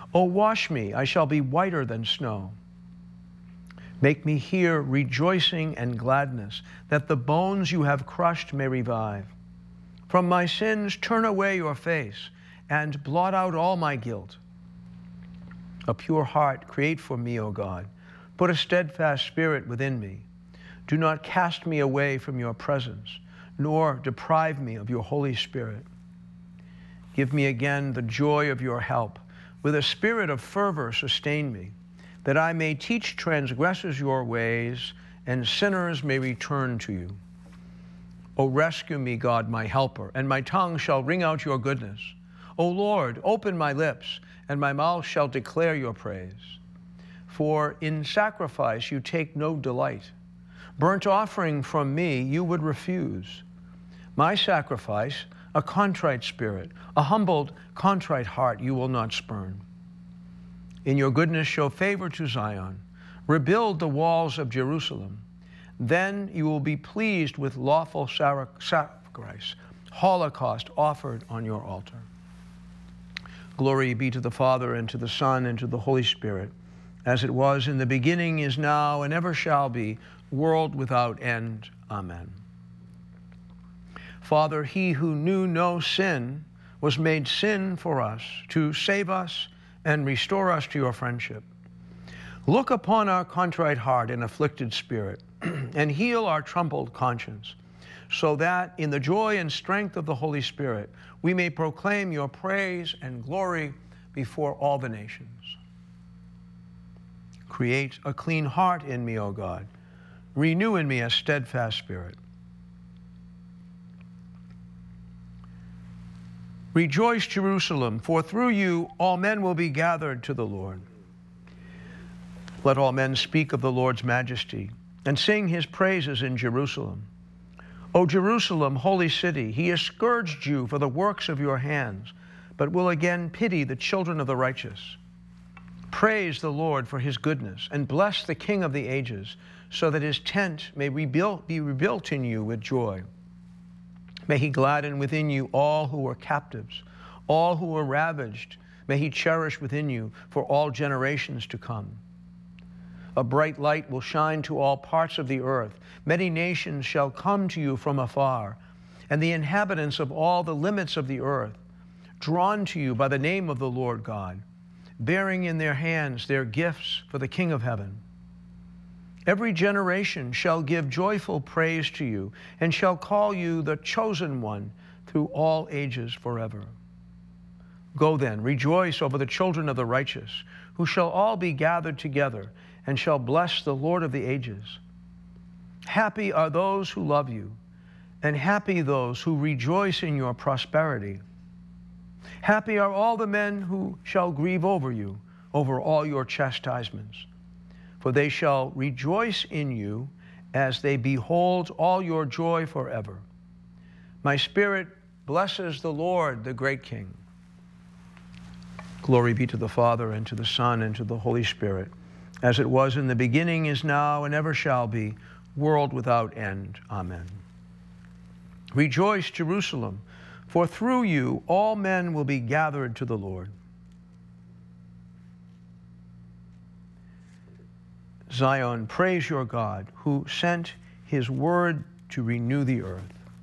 O wash me, I shall be whiter than snow. Make me hear rejoicing and gladness, that the bones you have crushed may revive. From my sins turn away your face, and blot out all my guilt. A pure heart create for me, O God. Put a steadfast spirit within me. Do not cast me away from your presence, nor deprive me of your Holy Spirit. Give me again the joy of your help. With a spirit of fervor sustain me, that I may teach transgressors your ways, and sinners may return to you. O rescue me, God, my helper, and my tongue shall ring out your goodness. O Lord, open my lips, and my mouth shall declare your praise. For in sacrifice you take no delight. Burnt offering from me you would refuse. My sacrifice, a contrite spirit, a humbled, contrite heart you will not spurn. In your goodness show favor to Zion. Rebuild the walls of Jerusalem. Then you will be pleased with lawful sacrifice, holocaust offered on your altar. Glory be to the Father, and to the Son, and to the Holy Spirit, as it was in the beginning, is now, and ever shall be, world without end. Amen. Father, he who knew no sin was made sin for us, to save us and restore us to your friendship. Look upon our contrite heart and afflicted spirit, and heal our troubled conscience, so that in the joy and strength of the Holy Spirit we may proclaim your praise and glory before all the nations. Create a clean heart in me, O God. Renew in me a steadfast spirit. Rejoice, Jerusalem, for through you all men will be gathered to the Lord. Let all men speak of the Lord's majesty and sing his praises in Jerusalem. O Jerusalem, holy city, he has scourged you for the works of your hands, but will again pity the children of the righteous. Praise the Lord for his goodness, and bless the King of the ages, so that his tent may be rebuilt in you with joy. May he gladden within you all who are captives, all who are ravaged. May he cherish within you for all generations to come. A bright light will shine to all parts of the earth. Many nations shall come to you from afar, and the inhabitants of all the limits of the earth, drawn to you by the name of the Lord God, bearing in their hands their gifts for the King of heaven. Every generation shall give joyful praise to you, and shall call you the chosen one through all ages forever. Go then, rejoice over the children of the righteous, who shall all be gathered together, and shall bless the Lord of the ages. Happy are those who love you, and happy those who rejoice in your prosperity. Happy are all the men who shall grieve over you, over all your chastisements. For they shall rejoice in you as they behold all your joy forever. My spirit blesses the Lord, the great King. Glory be to the Father, and to the Son, and to the Holy Spirit, as it was in the beginning, is now, and ever shall be, world without end. Amen. Rejoice, Jerusalem, for through you all men will be gathered to the Lord. Zion, praise your God, who sent his word to renew the earth.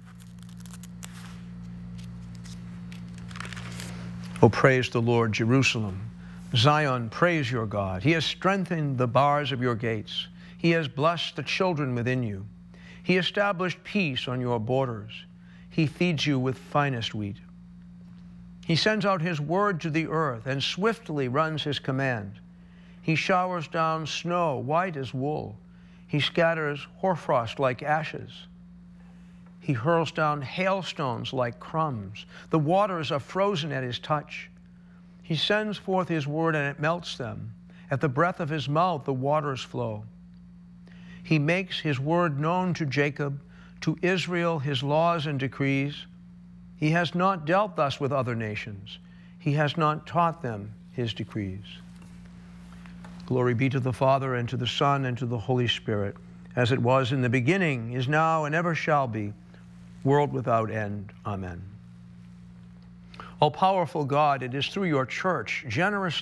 Oh, praise the Lord, Jerusalem. Zion, praise your God. He has strengthened the bars of your gates. He has blessed the children within you. He established peace on your borders. He feeds you with finest wheat. He sends out his word to the earth and swiftly runs his command. He showers down snow white as wool. He scatters hoarfrost like ashes. He hurls down hailstones like crumbs. The waters are frozen at his touch. He sends forth his word, and it melts them. At the breath of his mouth, the waters flow. He makes his word known to Jacob, to Israel his laws and decrees. He has not dealt thus with other nations. He has not taught them his decrees. Glory be to the Father, and to the Son, and to the Holy Spirit, as it was in the beginning, is now, and ever shall be, world without end. Amen. All-powerful God, it is through your church, generously